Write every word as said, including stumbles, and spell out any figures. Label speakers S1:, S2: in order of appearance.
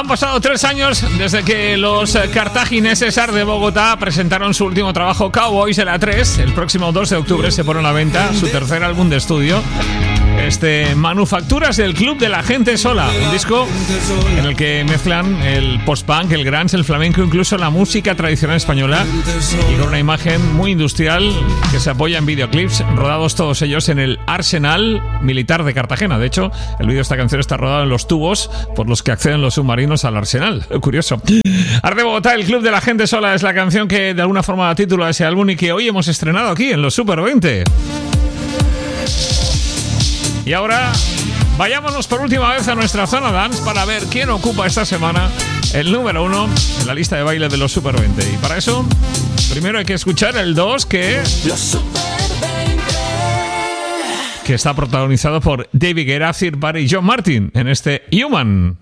S1: Han pasado tres años desde que los cartagineses Art de Bogotá presentaron su último trabajo, Cowboys en la tres. El próximo dos de octubre se pone a la venta su tercer álbum de estudio, este Manufacturas del Club de la Gente Sola, un disco en el que mezclan el post-punk, el grunge, el flamenco, incluso la música tradicional española, y con una imagen muy industrial que se apoya en videoclips rodados todos ellos en el Arsenal Militar de Cartagena. De hecho, el vídeo de esta canción está rodado en los tubos por los que acceden los submarinos al Arsenal. Curioso. Art de Bogotá, el Club de la Gente Sola, es la canción que de alguna forma da título a ese álbum y que hoy hemos estrenado aquí en los Super veinte. Y ahora vayámonos por última vez a nuestra zona dance para ver quién ocupa esta semana el número uno en la lista de baile de los Super veinte. Y para eso, primero hay que escuchar el dos, que, que está protagonizado por David Guetta, Third Party y John Martin en este Human.